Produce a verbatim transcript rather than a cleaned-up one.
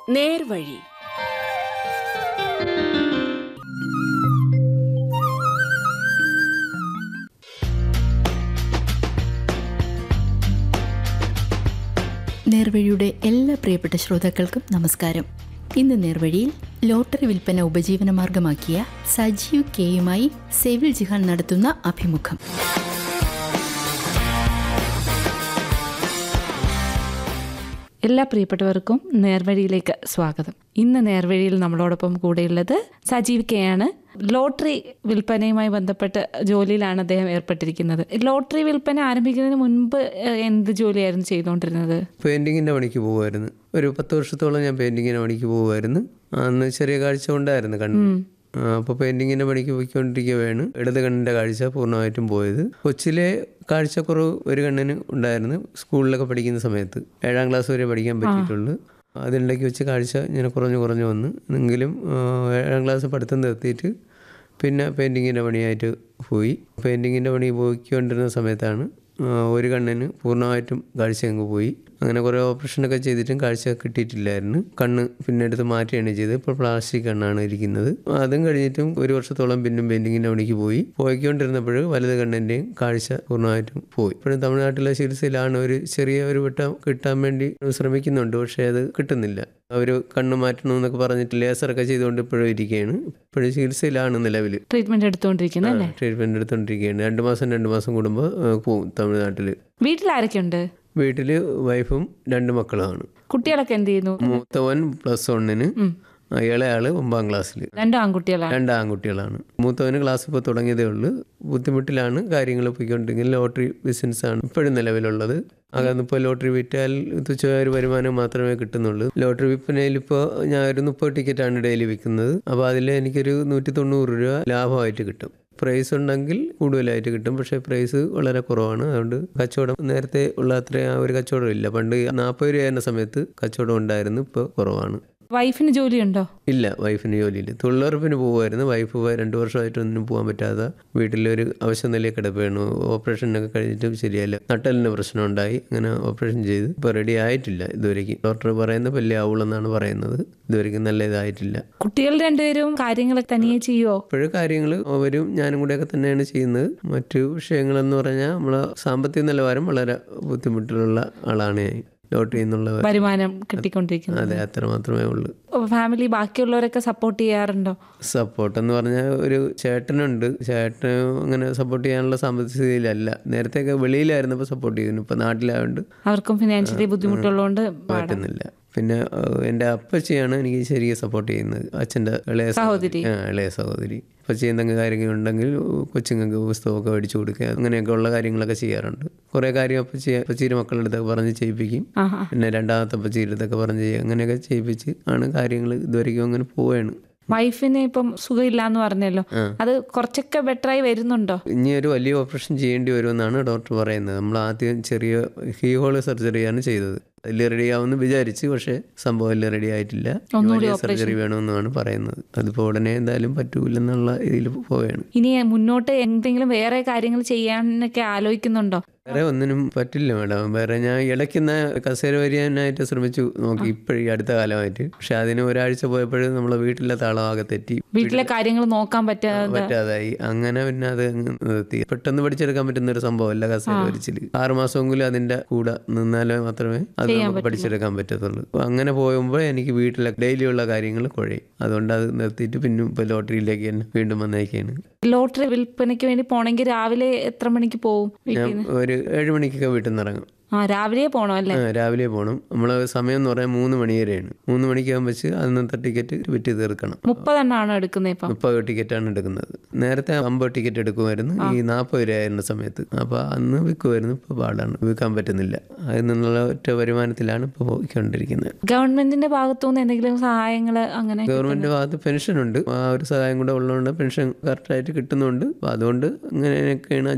നേർവഴി. നേർവഴിയുടെ എല്ലാ പ്രിയപ്പെട്ട ശ്രോതാക്കൾക്കും നമസ്കാരം. ഇന്ന് നേർവഴിയിൽ ലോട്ടറി വിൽപ്പന ഉപജീവനമാർഗമാക്കിയ സജീവ് കെയുമായി സെവിൽ ജിഹാൻ നടത്തുന്ന അഭിമുഖം. എല്ലാ പ്രിയപ്പെട്ടവർക്കും നേർവഴിയിലേക്ക് സ്വാഗതം. ഇന്ന് നേർവഴിയിൽ നമ്മളോടൊപ്പം കൂടെയുള്ളത് സജീവ് കെ ആണ്. ലോട്ടറി വിൽപ്പനയുമായി ബന്ധപ്പെട്ട് ജോലിയിലാണ് അദ്ദേഹം ഏർപ്പെട്ടിരിക്കുന്നത്. ലോട്ടറി വിൽപ്പന ആരംഭിക്കുന്നതിന് മുൻപ് എന്ത് ജോലിയായിരുന്നു ചെയ്തുകൊണ്ടിരുന്നത്? പെയിൻറ്റിങ്ങിൻ്റെ പണിക്ക് പോകുമായിരുന്നു. ഒരു പത്ത് വർഷത്തോളം ഞാൻ പെയിൻറ്റിങ്ങിൻ്റെ പണിക്ക് പോകുമായിരുന്നു. അന്ന് ചെറിയ കാഴ്ച കൊണ്ടായിരുന്നു കണ്ണ്. അപ്പോൾ പെയിൻറ്റിങ്ങിൻ്റെ പണിക്ക് പോയിക്കൊണ്ടിരിക്കുകയാണ് ഇടത് കണ്ണിൻ്റെ കാഴ്ച പൂർണ്ണമായിട്ടും പോയത്. കൊച്ചിലെ കാഴ്ചക്കുറവ് ഒരു കണ്ണിന് ഉണ്ടായിരുന്നു. സ്കൂളിലൊക്കെ പഠിക്കുന്ന സമയത്ത് ഏഴാം ക്ലാസ് വരെ പഠിക്കാൻ പറ്റിയിട്ടുള്ളൂ. അതിനിടയ്ക്ക് വെച്ച് കാഴ്ച ഇങ്ങനെ കുറഞ്ഞു കുറഞ്ഞു വന്ന്. എങ്കിലും ഏഴാം ക്ലാസ് പഠിത്തം നിർത്തിയിട്ട് പിന്നെ പെയിൻറ്റിങ്ങിൻ്റെ പണിയായിട്ട് പോയി. പെയിൻറ്റിങ്ങിൻ്റെ പണി പോയിക്കൊണ്ടിരുന്ന സമയത്താണ് ഒരു കണ്ണിന് പൂർണ്ണമായിട്ടും കാഴ്ച അങ്ങ് പോയി. അങ്ങനെ കുറേ ഓപ്പറേഷനൊക്കെ ചെയ്തിട്ടും കാഴ്ച കിട്ടിയിട്ടില്ലായിരുന്നു. കണ്ണ് പിന്നെ എടുത്ത് മാറ്റുകയാണ് ചെയ്തത്. ഇപ്പോൾ പ്ലാസ്റ്റിക് കണ്ണാണ് ഇരിക്കുന്നത്. അതും കഴിഞ്ഞിട്ടും ഒരു വർഷത്തോളം പിന്നും പെയിൻറ്റിങ്ങിൻ്റെ പണിക്ക് പോയി. പോയിക്കൊണ്ടിരുന്നപ്പോൾ വലത് കണ്ണിൻ്റെയും കാഴ്ച പൂർണ്ണമായിട്ടും പോയി. ഇപ്പോഴും തമിഴ്നാട്ടിലെ ചികിത്സയിലാണ്. ഒരു ചെറിയ ഒരു വെട്ടം കിട്ടാൻ വേണ്ടി ശ്രമിക്കുന്നുണ്ട്, പക്ഷേ അത് കിട്ടുന്നില്ല. അവർ കണ്ണ് മാറ്റണമെന്നൊക്കെ പറഞ്ഞിട്ട് ലേസറൊക്കെ ചെയ്തുകൊണ്ട് ഇപ്പോഴും ഇരിക്കുകയാണ്. ഇപ്പോഴും ചികിത്സയിലാണ് നിലവിൽ. Treatment എടുത്തുകൊണ്ടിരിക്കുന്നത് treatment എടുത്തുകൊണ്ടിരിക്കുകയാണ്. രണ്ട് മാസം രണ്ട് മാസം കൂടുമ്പോൾ പോകും തമിഴ്നാട്ടിൽ. വീട്ടിൽ ആരൊക്കെയുണ്ട്? വീട്ടിൽ വൈഫും രണ്ട് മക്കളുമാണ്. കുട്ടികളൊക്കെ എന്ത് ചെയ്യുന്നു? മൂത്തവൻ പ്ലസ് വണ്ണിന്, ഇളയാള് ഒമ്പതാം ക്ലാസ്സിൽ. രണ്ട് ആൺകുട്ടികളാണ്. രണ്ട് ആൺകുട്ടികളാണ്. മൂത്തവന് ക്ലാസ് ഇപ്പോൾ തുടങ്ങിയതേ ഉള്ളൂ. ബുദ്ധിമുട്ടിലാണ് കാര്യങ്ങൾ പോയിക്കൊണ്ടിരിക്കുന്നത്. ലോട്ടറി ബിസിനസ്സാണ് ഇപ്പോഴും നിലവിലുള്ളത്. അകന്നിപ്പോൾ ലോട്ടറി വിറ്റാൽ തുച്ഛമായ ഒരു വരുമാനം മാത്രമേ കിട്ടുന്നുള്ളൂ. ലോട്ടറി വിൽപ്പനയിൽ ഇപ്പോൾ ഞാൻ ഒരു മുപ്പത് ടിക്കറ്റാണ് ഡെയിലി വിൽക്കുന്നത്. അപ്പോൾ അതിൽ എനിക്കൊരു നൂറ്റി തൊണ്ണൂറ് രൂപ ലാഭമായിട്ട് കിട്ടും. പ്രൈസ് ഉണ്ടെങ്കിൽ കൂടുതലായിട്ട് കിട്ടും, പക്ഷേ പ്രൈസ് വളരെ കുറവാണ്. അതുകൊണ്ട് കച്ചവടം നേരത്തെ ഉള്ള അത്രയും ആ ഒരു കച്ചവടം ഇല്ല. പണ്ട് നാൽപ്പത് രൂപ ആയിരുന്ന സമയത്ത് കച്ചവടം ഉണ്ടായിരുന്നു, ഇപ്പോൾ കുറവാണ്. വൈഫിന് ജോലിയുണ്ടോ? ഇല്ല, വൈഫിന് ജോലിയില്ല. തൊഴിലുറപ്പിന് പോകുമായിരുന്നു. വൈഫ് രണ്ട് വർഷമായിട്ടൊന്നും പോകാൻ പറ്റാതെ വീട്ടിലൊരു അവശ്യ നിലയിൽ കിടക്കുകയാണ്. ഓപ്പറേഷനൊക്കെ കഴിഞ്ഞിട്ടും ശരിയല്ല. നട്ടലിന് പ്രശ്നം ഉണ്ടായി. അങ്ങനെ ഓപ്പറേഷൻ ചെയ്ത് ഇപ്പോൾ റെഡി ആയിട്ടില്ല ഇതുവരെയ്ക്ക്. ഡോക്ടർ പറയുന്ന പല്ല് ആവുള്ളെന്നാണ് പറയുന്നത്. ഇതുവരെയ്ക്കും നല്ല ഇതായിട്ടില്ല. കുട്ടികൾ രണ്ടുപേരും കാര്യങ്ങൾ തനിയെ ചെയ്യുമോ? ഇപ്പോഴും കാര്യങ്ങൾ അവരും ഞാനും കൂടെയൊക്കെ തന്നെയാണ് ചെയ്യുന്നത്. മറ്റു വിഷയങ്ങളെന്ന് പറഞ്ഞാൽ നമ്മളെ സാമ്പത്തിക നിലവാരം വളരെ ബുദ്ധിമുട്ടിലുള്ള ആളാണ് ഞാൻ. ലോട്ടറി എന്നുള്ള വരുമാനം കിട്ടിക്കൊണ്ടിരിക്കുന്നത്. അതെ, അത്ര മാത്രമേ ഉള്ളൂ. ഫാമിലി ബാക്കിയുള്ളവരൊക്കെ സപ്പോർട്ട് ചെയ്യാറുണ്ടോ? സപ്പോർട്ട് എന്ന് പറഞ്ഞാൽ ഒരു ചേട്ടനുണ്ട്. ചേട്ടന് അങ്ങനെ സപ്പോർട്ട് ചെയ്യാനുള്ള സാമ്പത്തിക സ്ഥിതിയിലല്ല. നേരത്തെയൊക്കെ വെളിയിലായിരുന്നപ്പോൾ സപ്പോർട്ട് ചെയ്യുന്നു. ഇപ്പോൾ നാട്ടിലായതുകൊണ്ട് അവർക്കും ഫിനാൻഷ്യലി ബുദ്ധിമുട്ടുള്ളതുകൊണ്ട് പറ്റുന്നില്ല. പിന്നെ എൻ്റെ അപ്പച്ചിയാണ് എനിക്ക് ശരിക്കും സപ്പോർട്ട് ചെയ്യുന്നത്. അച്ഛൻ്റെ ഇളയ സഹോദരി ഇളയ സഹോദരി അപ്പച്ചി എന്തെങ്കിലും കാര്യങ്ങളുണ്ടെങ്കിൽ കൊച്ചുങ്ങൾക്ക് പുസ്തകമൊക്കെ മേടിച്ചു കൊടുക്കുക, അങ്ങനെയൊക്കെ ഉള്ള കാര്യങ്ങളൊക്കെ ചെയ്യാറുണ്ട്. കുറേ കാര്യം അപ്പച്ചി അപ്പച്ചിയുടെ മക്കളുടെ അടുത്തൊക്കെ പറഞ്ഞ് ചെയ്യിപ്പിക്കും. പിന്നെ രണ്ടാമത്തെ അപ്പച്ചിയുടെ അടുത്തൊക്കെ പറഞ്ഞ് ചെയ്യുക, അങ്ങനെയൊക്കെ ചെയ്യിപ്പിച്ച് ആണ് കാര്യങ്ങൾ ഇതുവരെയ്ക്കും അങ്ങനെ പോവുകയാണ്. വൈഫിന് ഇപ്പം സുഖമില്ലാന്ന് പറഞ്ഞല്ലോ, അത് കുറച്ചൊക്കെ ബെറ്ററായി വരുന്നുണ്ടോ? ഇനി ഒരു വലിയ ഓപ്പറേഷൻ ചെയ്യേണ്ടി വരുമെന്നാണ് ഡോക്ടർ പറയുന്നത്. നമ്മൾ ആദ്യം ചെറിയ ഹീ ഹോൾ സർജറിയാണ് ചെയ്തത്. അതിൽ റെഡി ആവുമെന്ന് വിചാരിച്ച്, പക്ഷേ സംഭവം എല്ലാം റെഡി ആയിട്ടില്ല. വലിയ സർജറി വേണമെന്നാണ് പറയുന്നത്. അതിപ്പോൾ ഉടനെ എന്തായാലും പറ്റൂലെന്നുള്ള ഇതിൽ പോവുകയാണ്. ഇനി മുന്നോട്ട് എന്തെങ്കിലും വേറെ കാര്യങ്ങൾ ചെയ്യാനൊക്കെ ആലോചിക്കുന്നുണ്ടോ? വേറെ ഒന്നിനും പറ്റില്ല മാഡം. വേറെ ഞാൻ ഇടയ്ക്കുന്ന കസേര വരിയാനായിട്ട് ശ്രമിച്ചു നോക്കി ഇപ്പോഴും അടുത്ത കാലമായിട്ട്. പക്ഷെ അതിന് ഒരാഴ്ച പോയപ്പോഴും നമ്മളെ വീട്ടിലെ താളം ആകെ തെറ്റി, വീട്ടിലെ കാര്യങ്ങൾ നോക്കാൻ പറ്റാതെ പറ്റാതായി. അങ്ങനെ പിന്നെ അത് നിർത്തി. പെട്ടെന്ന് പഠിച്ചെടുക്കാൻ പറ്റുന്ന ഒരു സംഭവമല്ല കസേര വരിച്ചില്. ആറുമാസമെങ്കിലും അതിന്റെ കൂടെ നിന്നാലേ മാത്രമേ അത് നമുക്ക് പഠിച്ചെടുക്കാൻ പറ്റത്തുള്ളൂ. അങ്ങനെ പോകുമ്പോൾ എനിക്ക് വീട്ടിലെ ഡെയിലിയുള്ള കാര്യങ്ങൾ കുഴയും. അതുകൊണ്ട് അത് നിർത്തിയിട്ട് പിന്നെ ഇപ്പൊ ലോട്ടറിയിലേക്ക് തന്നെ വീണ്ടും വന്നേക്കാണ്. ലോട്ടറി വിൽപ്പനയ്ക്ക് വേണ്ടി പോണെങ്കിൽ രാവിലെ എത്ര മണിക്ക് പോകും? ഞാൻ ഒരു ഏഴ് മണിക്കൊക്കെ വീട്ടിൽ നിന്ന് ഇറങ്ങും. ആ രാവിലെ പോകണം അല്ലേ? രാവിലെ പോകണം. നമ്മളെ സമയം എന്ന് പറയാൻ മൂന്ന് മണി വരെയാണ്. മൂന്ന് മണിക്കാകുമ്പോൾ വെച്ച് അന്നത്തെ ടിക്കറ്റ് വിറ്റ് തീർക്കണം. മുപ്പതെണ്ണാണോ എടുക്കുന്നത്? ഇപ്പം മുപ്പത് ടിക്കറ്റാണ് എടുക്കുന്നത്. നേരത്തെ അമ്പത് ടിക്കറ്റ് എടുക്കുമായിരുന്നു ഈ നാൽപ്പത് രൂപയായിരുന്ന സമയത്ത്. അപ്പോൾ അന്ന് വിൽക്കുമായിരുന്നു. ഇപ്പോൾ പാടാണ്, വിൽക്കാൻ പറ്റുന്നില്ല. അതിൽ നിന്നുള്ള ഒറ്റ വരുമാനത്തിലാണ് ഇപ്പോൾ പോയിക്കൊണ്ടിരിക്കുന്നത്. ഗവൺമെന്റിന്റെ ഭാഗത്തുനിന്ന് എന്തെങ്കിലും സഹായങ്ങൾ അങ്ങനെ? ഗവൺമെന്റ് ഭാഗത്ത് പെൻഷൻ ഉണ്ട്. ആ ഒരു സഹായം കൂടെ ഉള്ളതുകൊണ്ട് പെൻഷൻ കറക്റ്റായിട്ട് കിട്ടുന്നുണ്ട്. അപ്പോൾ അതുകൊണ്ട് അങ്ങനെയൊക്കെയാണ്